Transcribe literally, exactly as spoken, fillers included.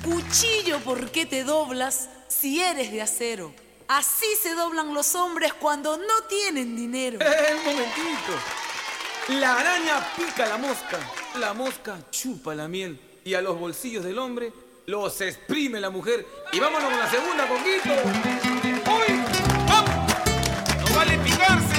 Cuchillo, ¿por qué te doblas si eres de acero? Así se doblan los hombres cuando no tienen dinero. ¡Eh, un momentito! La araña pica a la mosca, la mosca chupa la miel y a los bolsillos del hombre los exprime la mujer. Y vámonos con la segunda, Conguito. ¡Uy! ¡Vamos! ¡No vale picarse!